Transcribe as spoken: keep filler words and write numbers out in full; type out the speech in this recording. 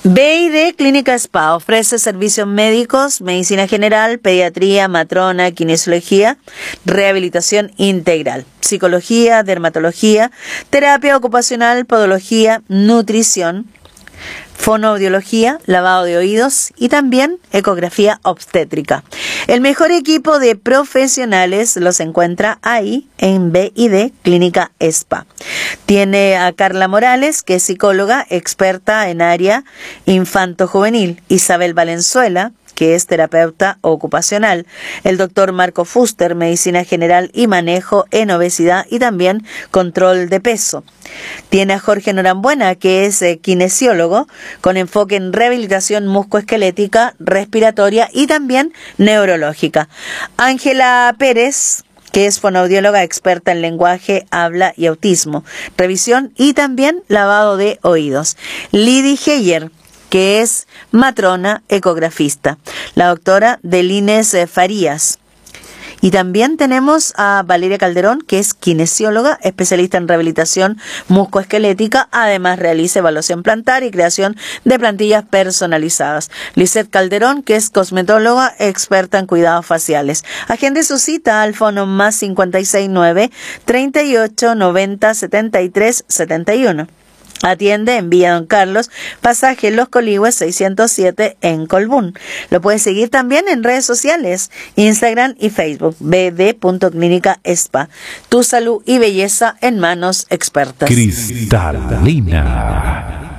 B I D Clínica Spa ofrece servicios médicos, medicina general, pediatría, matrona, kinesiología, rehabilitación integral, psicología, dermatología, terapia ocupacional, podología, nutrición, fonoaudiología, lavado de oídos y también ecografía obstétrica. El mejor equipo de profesionales los encuentra ahí en B I D Clínica Spa. Tiene a Carla Morales, que es psicóloga experta en área infanto-juvenil, Isabel Valenzuela, que es terapeuta ocupacional, el doctor Marco Fuster, medicina general y manejo en obesidad y también control de peso. Tiene a Jorge Norambuena, que es eh, kinesiólogo con enfoque en rehabilitación musculoesquelética, respiratoria y también neurológica. Ángela Pérez, que es fonoaudióloga experta en lenguaje, habla y autismo, revisión y también lavado de oídos. Lidy Heyer, que es matrona ecografista, la doctora Delines Farías. Y también tenemos a Valeria Calderón, que es kinesióloga, especialista en rehabilitación musculoesquelética, además realiza evaluación plantar y creación de plantillas personalizadas. Lisette Calderón, que es cosmetóloga, experta en cuidados faciales. Agende su cita al fono más cincuenta y seis nueve, treinta y ocho, noventa, setenta y tres, setenta y uno. Atiende en Villa Don Carlos, pasaje Los Coligües seiscientos siete en Colbún. Lo puedes seguir también en redes sociales, Instagram y Facebook, b d punto clínica spa. Tu salud y belleza en manos expertas. Cristalina.